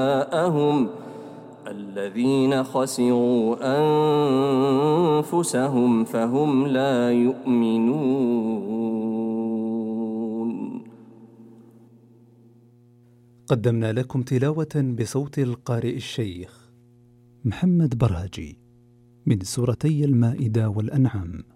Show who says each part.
Speaker 1: جاءهم الذين خسروا أنفسهم فهم لا يؤمنون.
Speaker 2: قدمنا لكم تلاوة بصوت القارئ الشيخ محمد برهجي من سورتي المائدة والأنعام.